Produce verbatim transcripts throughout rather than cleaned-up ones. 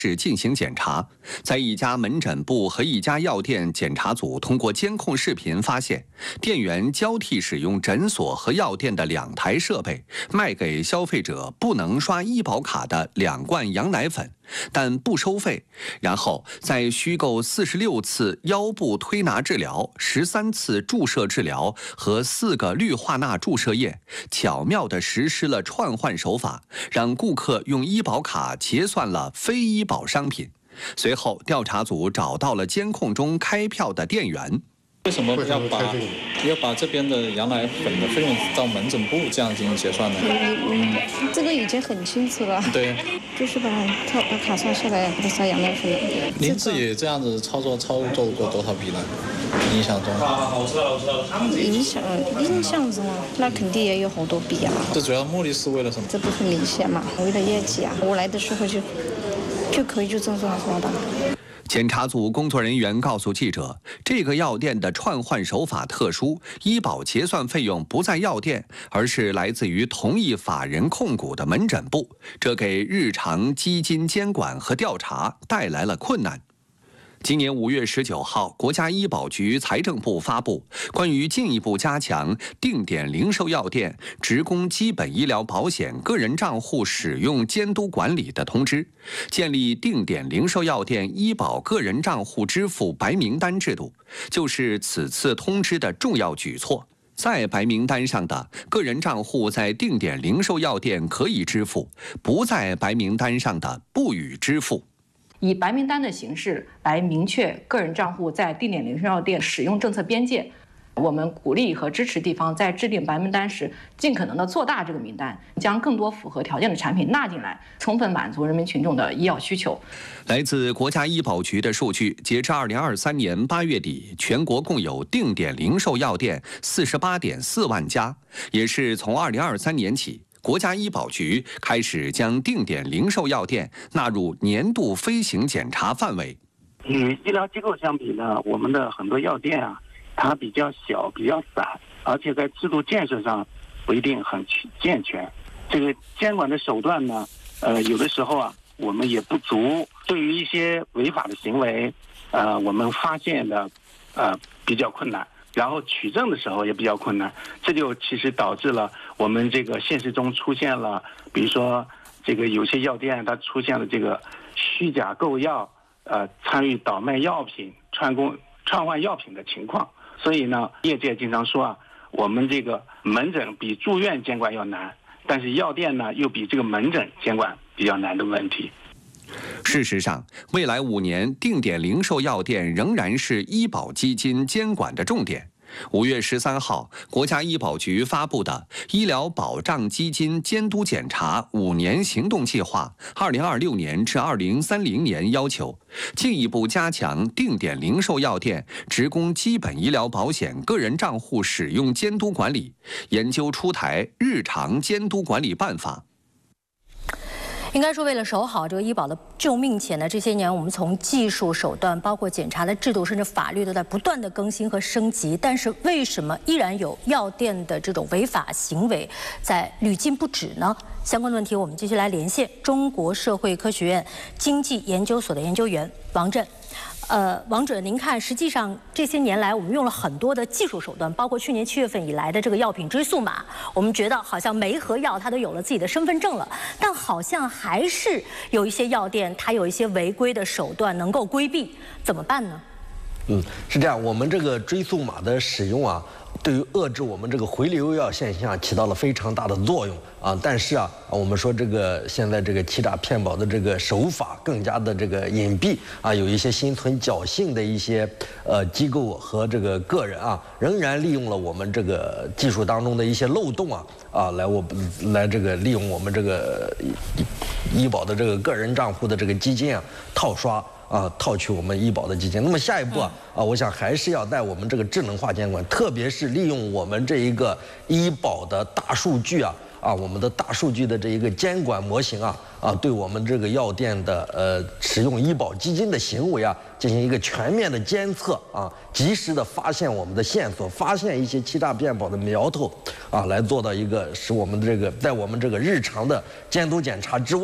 是进行检查，在一家门诊部和一家药店，检查组通过监控视频发现，店员交替使用诊所和药店的两台设备，卖给消费者不能刷医保卡的两罐羊奶粉，但不收费。然后在虚构四十六次腰部推拿治疗、十三次注射治疗和四个氯化钠注射液，巧妙地实施了串换手法，让顾客用医保卡结算了非医保商品。随后，调查组找到了监控中开票的店员。 为什么要把要把这边的羊奶粉的费用到门诊部这样进行结算呢？ 嗯，这个已经很清楚了。 对， 就是把他把卡刷下来，给他刷羊奶粉。 您自己这样子操作操作过多少笔呢？印象中？ 影响印象中，那肯定也有好多笔啊。 这主要目的是为了什么？ 这不很明显嘛，为了业绩啊。我来的时候就就可以就这样说的。 检查组工作人员告诉记者，这个药店的串换手法特殊，医保结算费用不在药店，而是来自于同一法人控股的门诊部，这给日常基金监管和调查带来了困难。今年五月十九号，国家医保局、财政部发布关于进一步加强定点零售药店职工基本医疗保险个人账户使用监督管理的通知，建立定点零售药店医保个人账户支付白名单制度，就是此次通知的重要举措。在白名单上的个人账户在定点零售药店可以支付，不在白名单上的不予支付。 以白名单的形式来明确个人账户在定点零售药店使用政策边界。我们鼓励和支持地方在制定白名单时，尽可能的做大这个名单，将更多符合条件的产品纳进来，充分满足人民群众的医药需求。 来自国家医保局的数据，截至二零二三年八月底，全国共有定点零售药店四十八点四万家，也是从二零二三年起，国家医保局开始将定点零售药店纳入年度飞行检查范围。 与医疗机构相比呢，我们的很多药店啊，它比较小、比较散，而且在制度建设上不一定很健全。这个监管的手段呢，呃，有的时候啊，我们也不足。对于一些违法的行为，呃，我们发现的呃比较困难。然后取证的时候也比较困难，这就其实导致了我们这个现实中出现了，比如说这个有些药店它出现了这个虚假购药，呃，参与倒卖药品、串供、串换药品的情况。所以呢，业界经常说啊，我们这个门诊比住院监管要难，但是药店呢又比这个门诊监管比较难的问题。 事实上，未来五年定点零售药店仍然是医保基金监管的重点。五月十三号，国家医保局发布的《医疗保障基金监督检查五年行动计划（二零二六年至二零三零年）》要求，进一步加强定点零售药店职工基本医疗保险个人账户使用监督管理，研究出台日常监督管理办法。 应该说，为了守好这个医保的救命钱呢，这些年我们从技术手段，包括检查的制度，甚至法律都在不断的更新和升级。但是为什么依然有药店的这种违法行为在屡禁不止呢？相关的问题，我们继续来连线中国社会科学院经济研究所的研究员王震。呃，王主任，您看，实际上这些年来，我们用了很多的技术手段，包括去年七月份以来的这个药品追溯码，我们觉得好像每一盒药它都有了自己的身份证了，但好像还是有一些药店它有一些违规的手段能够规避，怎么办呢？ 嗯，是这样，我们这个追溯码的使用啊，对于遏制我们这个回流药现象起到了非常大的作用啊。但是啊，我们说这个现在这个欺诈骗保的这个手法更加的这个隐蔽啊，有一些心存侥幸的一些呃机构和这个个人啊，仍然利用了我们这个技术当中的一些漏洞啊啊，来我来这个利用我们这个医保的这个个人账户的这个基金啊套刷。啊，套取我们医保的基金。那么下一步啊，啊，我想还是要带我们这个智能化监管，特别是利用我们这一个医保的大数据啊，啊，我们的大数据的这一个监管模型啊，啊，对我们这个药店的呃使用医保基金的行为啊，进行一个全面的监测啊，及时的发现我们的线索，发现一些欺诈骗保的苗头啊，来做到一个使我们这个在我们这个日常的监督检查之外啊。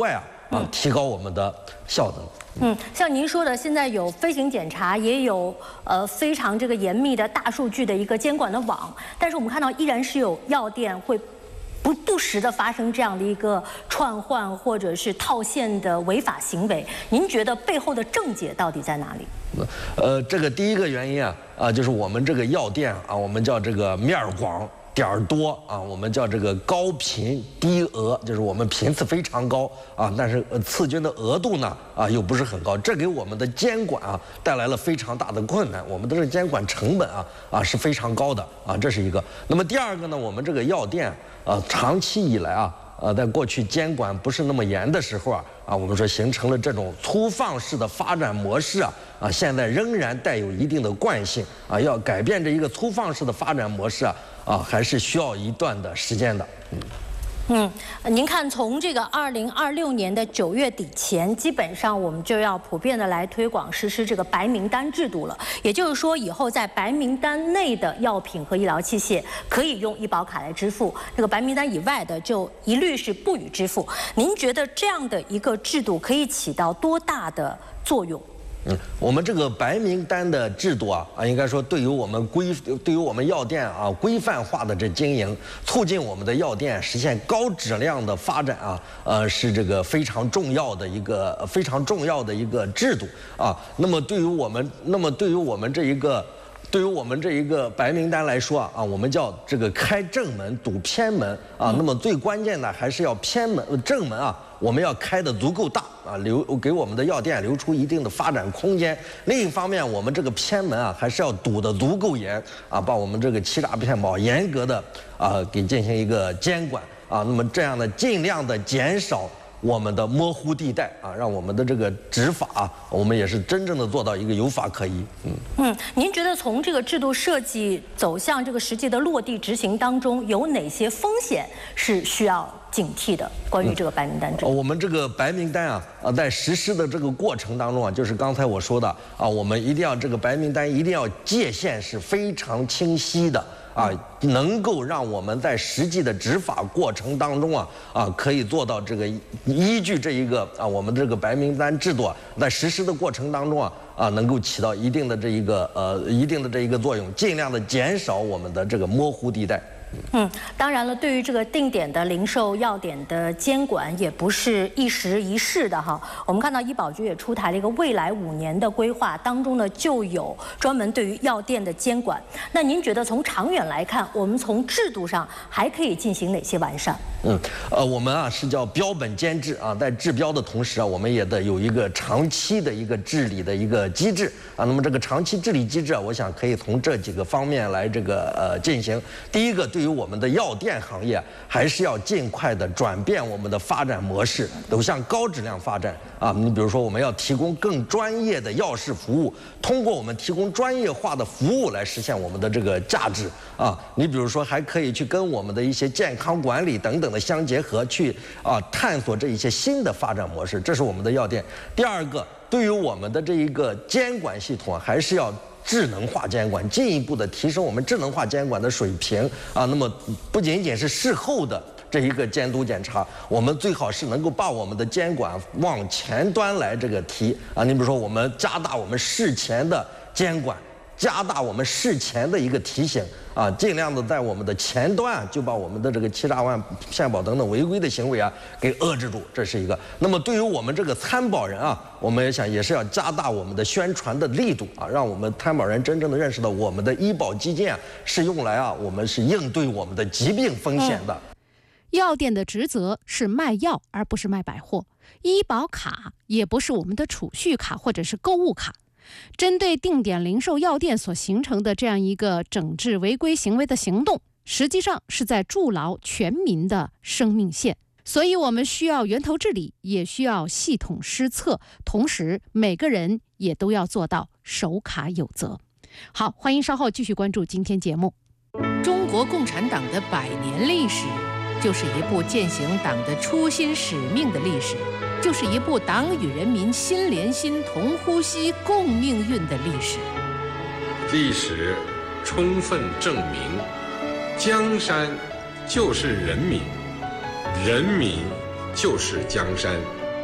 啊，提高我们的效能。 嗯，像您说的，现在有飞行检查，也有呃非常这个严密的大数据的一个监管的网，但是我们看到依然是有药店会不不时的发生这样的一个串换或者是套现的违法行为。您觉得背后的症结到底在哪里？ 呃，这个第一个原因啊啊，就是我们这个药店啊，我们叫这个面儿广。点儿多啊，我们叫这个高频低额，就是我们频次非常高啊，但是呃次菌的额度呢啊又不是很高，这给我们的监管啊带来了非常大的困难，我们的这个监管成本啊啊是非常高的啊，这是一个。那么第二个呢，我们这个药店啊长期以来啊。呃，在过去监管不是那么严的时候啊，啊，我们说形成了这种粗放式的发展模式啊，啊，现在仍然带有一定的惯性啊，要改变这一个粗放式的发展模式啊，啊，还是需要一段的时间的。嗯。 嗯，您看，从这个二零二六年的九月底前，基本上我们就要普遍的来推广实施这个白名单制度了。也就是说，以后在白名单内的药品和医疗器械可以用医保卡来支付，这个白名单以外的就一律是不予支付。您觉得这样的一个制度可以起到多大的作用？ 嗯，我们这个白名单的制度啊啊，应该说对于我们规对于我们药店啊规范化的这经营，促进我们的药店实现高质量的发展啊，呃是这个非常重要的一个非常重要的一个制度啊。那么对于我们，那么对于我们这一个。对于我们这一个白名单来说啊，啊，我们叫这个开正门堵偏门啊。那么最关键的还是要偏门正门啊，我们要开得足够大啊，留给我们的药店留出一定的发展空间。另一方面，我们这个偏门啊，还是要堵得足够严啊，把我们这个欺诈骗保严格的啊给进行一个监管啊。那么这样的尽量的减少我们的模糊地带啊，让我们的这个执法啊，我们也是真正的做到一个有法可依。嗯嗯，您觉得从这个制度设计走向这个实际的落地执行当中，有哪些风险是需要警惕的？关于这个白名单制度， 嗯、我们这个白名单啊，啊，在实施的这个过程当中啊，就是刚才我说的啊，我们一定要这个白名单一定要界限是非常清晰的。啊，能够让我们在实际的执法过程当中啊啊，可以做到这个依据这一个啊，我们这个白名单制度啊，在实施的过程当中啊啊，能够起到一定的这一个呃一定的这一个作用，尽量的减少我们的这个模糊地带。 嗯，当然了，对于这个定点的零售药点的监管也不是一时一事的哈。我们看到医保局也出台了一个未来五年的规划，当中呢就有专门对于药店的监管。那您觉得从长远来看，我们从制度上还可以进行哪些完善？ 嗯，呃，我们啊是叫标本兼治啊，在治标的同时啊，我们也得有一个长期的一个治理的一个机制啊。那么这个长期治理机制啊，我想可以从这几个方面来这个呃进行。第一个，对于我们的药店行业，还是要尽快的转变我们的发展模式，走向高质量发展啊。你比如说，我们要提供更专业的药事服务，通过我们提供专业化的服务来实现我们的这个价值啊。你比如说，还可以去跟我们的一些健康管理等等的相结合，去啊探索这一些新的发展模式，这是我们的药店。第二个，对于我们的这一个监管系统啊，还是要智能化监管，进一步的提升我们智能化监管的水平啊。那么不仅仅是事后的这一个监督检查，我们最好是能够把我们的监管往前端来这个提啊。你比如说，我们加大我们事前的监管，加大我们事前的一个提醒啊，尽量的在我们的前端啊，就把我们的这个欺诈骗骗保等等违规的行为啊给遏制住，这是一个。那么对于我们这个参保人啊，我们也想也是要加大我们的宣传的力度啊，让我们参保人真正的认识到我们的医保基金啊是用来啊，我们是应对我们的疾病风险的。 嗯、药店的职责是卖药，而不是卖百货。医保卡也不是我们的储蓄卡或者是购物卡。针对定点零售药店所形成的这样一个整治违规行为的行动，实际上是在筑牢全民的生命线。所以我们需要源头治理，也需要系统施策，同时每个人也都要做到守卡有责。好，欢迎稍后继续关注今天节目。中国共产党的百年历史，就是一部践行党的初心使命的历史，就是一部党与人民心连心、同呼吸、共命运的历史。 历史充分证明，江山就是人民，人民就是江山。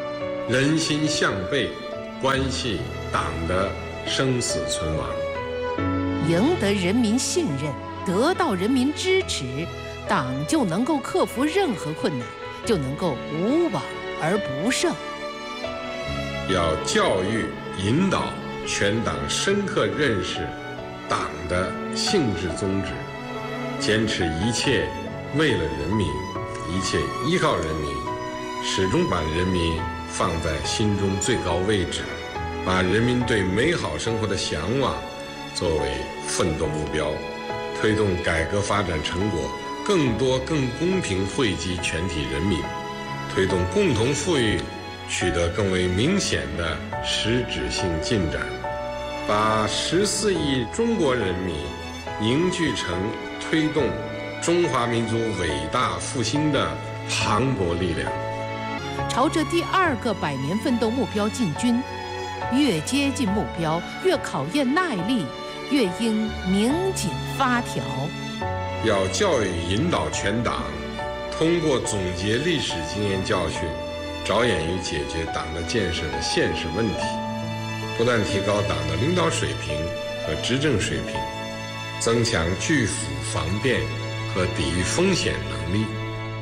人心向背，关系党的生死存亡。 赢得人民信任，得到人民支持，党就能够克服任何困难，就能够无往而不胜。 要教育引导全党深刻认识党的性质宗旨，坚持一切为了人民，一切依靠人民，始终把人民放在心中最高位置，把人民对美好生活的向往作为奋斗目标，推动改革发展成果更多更公平惠及全体人民，推动共同富裕取得更为明显的实质性进展，把十四亿中国人民凝聚成推动中华民族伟大复兴的磅礴力量， 朝着第二个百年奋斗目标进军。越接近目标，越考验耐力，越应拧紧发条。 要教育引导全党，通过总结历史经验教训，着眼于解决党的建设的现实问题，不断提高党的领导水平和执政水平，增强拒腐防变和抵御风险能力。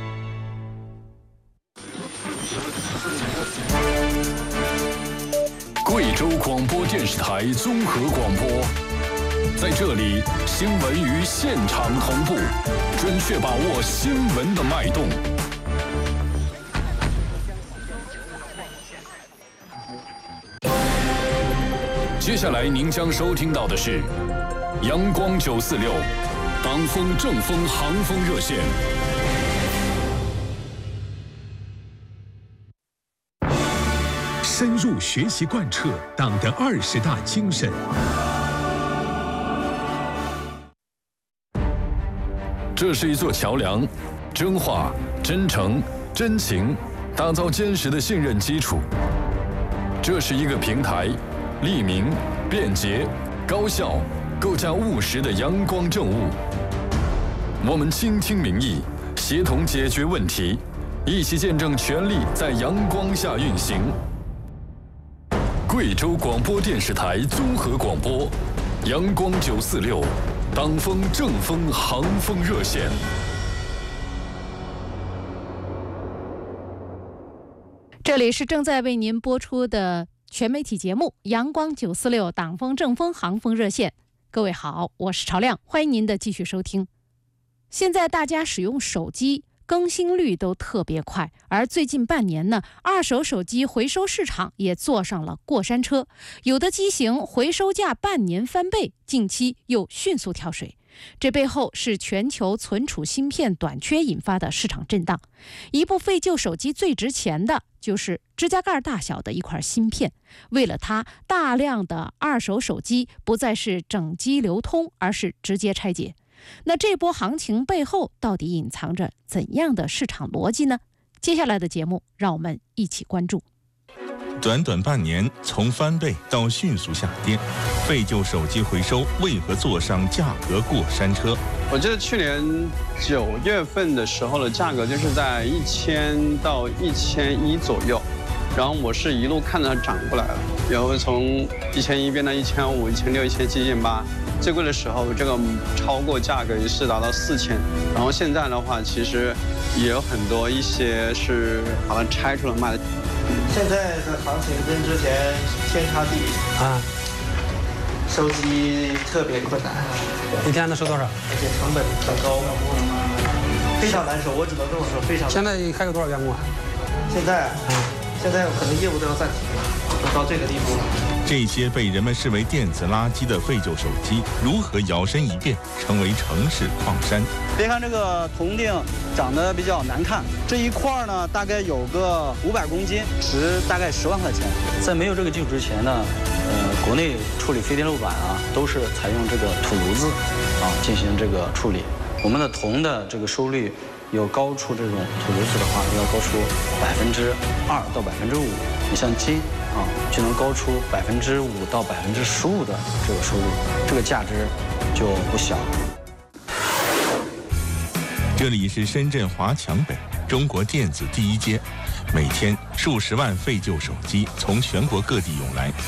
贵州广播电视台综合广播，在这里，新闻与现场同步，准确把握新闻的脉动。接下来您将收听到的是阳光九四六党风正风航风热线。 深入学习贯彻党的二十大精神。 这是一座桥梁，真话、真诚、真情，打造坚实的信任基础。这是一个平台，利民、便捷、高效，构架务实的阳光政务。我们倾听民意，协同解决问题，一起见证权力在阳光下运行。贵州广播电视台综合广播，阳光九四六，党风正风航风热线。 这里是正在为您播出的全媒体节目《阳光九四六党风正风航风热线》。各位好，我是朝亮，欢迎您的继续收听。现在大家使用手机更新率都特别快，而最近半年呢，二手手机回收市场也坐上了过山车，有的机型回收价半年翻倍，近期又迅速跳水。这背后是全球存储芯片短缺引发的市场震荡。一部废旧手机最值钱的就是指甲盖大小的一块芯片，为了它，大量的二手手机不再是整机流通，而是直接拆解。那这波行情背后到底隐藏着怎样的市场逻辑呢？接下来的节目让我们一起关注。 短短半年，从翻倍到迅速下跌，废旧手机回收为何坐上价格过山车？ 我记得去年九月份的时候的价格就是在一千到一千一左右，然后我是一路看着它涨过来了，然后从一千一变到一千五、一千六、一千七、一千八，最贵的时候这个超过价格也是达到四千，然后现在的话其实也有很多一些是把它拆出来卖的。 现在的行情跟之前天差地别啊，收机特别困难。 一天能收多少？ 而且成本很高，非常难收。我只能这么说，非常。 现在还有多少员工啊？ 现在啊，现在可能业务都要暂停了，就到这个地步了。 这些被人们视为电子垃圾的废旧手机，如何摇身一变成为城市矿山？ 别看这个铜锭长得比较难看，这一块呢大概有个五百公斤，值大概十万块钱。在没有这个技术之前呢，呃，国内处理非电路板啊，都是采用这个土炉子啊进行这个处理。我们的铜的这个收率有高出这种土炉子的话，要高出百分之二到百分之五。你像金啊，就能高出百分之五到百分之十五的这个收入，这个价值就不小。 这里是深圳华强北中国电子第一街， 每天数十万废旧手机从全国各地涌来，